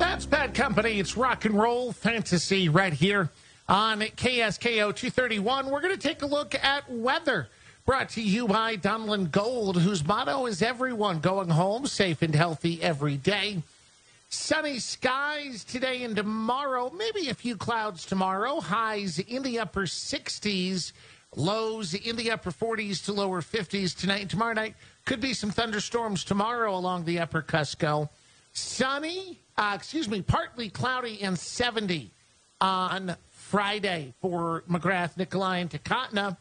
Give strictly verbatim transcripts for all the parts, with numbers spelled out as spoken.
That's Bad Company. It's rock and roll fantasy right here on K S K O two thirty-one. We're going to take a look at weather. Brought to you by Dunlin Gold, whose motto is everyone going home safe and healthy every day. Sunny skies today and tomorrow. Maybe a few clouds tomorrow. Highs in the upper sixties. Lows in the upper forties to lower fifties tonight and tomorrow night. Could be some thunderstorms tomorrow along the upper Cusco. Sunny, uh, excuse me, partly cloudy and seventy on Friday for McGrath, Nikolai, and Takotna.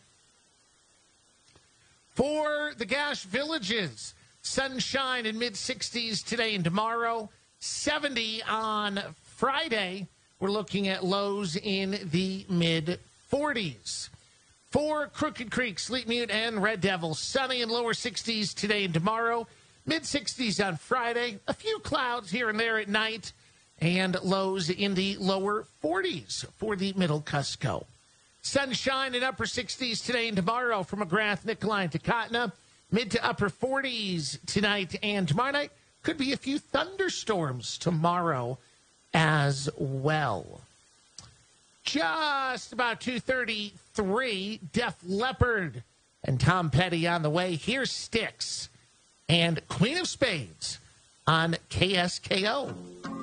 For the Gash Villages, sunshine in mid-sixties today and tomorrow. seventy on Friday. We're looking at lows in the mid-forties. For Crooked Creek, Sleep Mute, and Red Devil, sunny and lower sixties today and tomorrow. mid-sixties on Friday. A few clouds here and there at night. And lows in the lower forties for the Middle Cusco. Sunshine in upper sixties today and tomorrow for McGrath, Nikolai, and Takotna. Mid to upper forties tonight and tomorrow night. Could be a few thunderstorms tomorrow as well. Just about two thirty-three, Def Leppard and Tom Petty on the way. Here's Styx and Queen of Spades on K S K O.